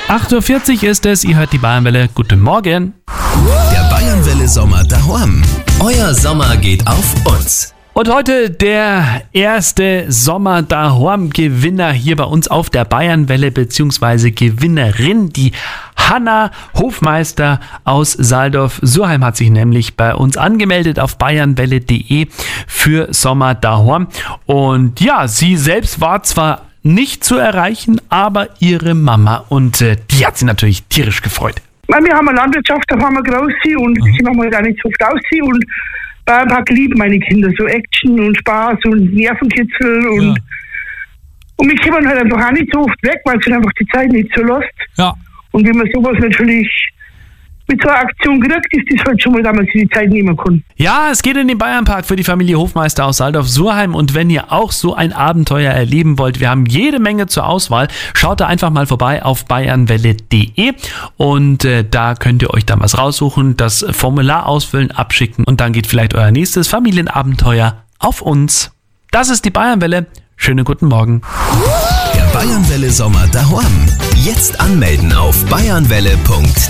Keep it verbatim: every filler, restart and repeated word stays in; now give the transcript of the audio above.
acht Uhr vierzig ist es, ihr hört die Bayernwelle. Guten Morgen. Der Bayernwelle Sommer daheim. Euer Sommer geht auf uns. Und heute der erste Sommer daheim Gewinner hier bei uns auf der Bayernwelle, beziehungsweise Gewinnerin, die Hanna Hofmeister aus Saldorf-Surheim hat sich nämlich bei uns angemeldet auf bayernwelle punkt de für Sommer daheim. Und ja, sie selbst war zwar nicht zu erreichen, aber ihre Mama, und äh, die hat sie natürlich tierisch gefreut. Wir haben eine Landwirtschaft, da fahren wir groß und mhm. sind manchmal gar nicht so oft aussehen und Bayernpark lieben meine Kinder, so Action und Spaß und Nervenkitzel und, ja. und mich kommen halt einfach auch nicht so oft weg, weil es einfach die Zeit nicht so lässt. Ja. Und wenn man sowas natürlich mit so einer Aktion kriegt, ist das halt schon mal, dass man sich die Zeit nehmen kann. Ja, es geht in den Bayernpark für die Familie Hofmeister aus Saldorf-Surheim, und wenn ihr auch so ein Abenteuer erleben wollt, wir haben jede Menge zur Auswahl, schaut da einfach mal vorbei auf bayernwelle punkt de und äh, da könnt ihr euch dann was raussuchen, das Formular ausfüllen, abschicken und dann geht vielleicht euer nächstes Familienabenteuer auf uns. Das ist die Bayernwelle. Schönen guten Morgen. Der Bayernwelle Sommer daheim. Jetzt anmelden auf bayernwelle punkt de.